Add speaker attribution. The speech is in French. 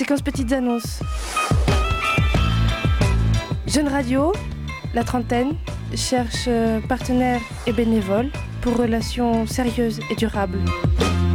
Speaker 1: Séquence petites annonces. Jeune Radio, la trentaine, cherche partenaires et bénévoles pour relations sérieuses et durables.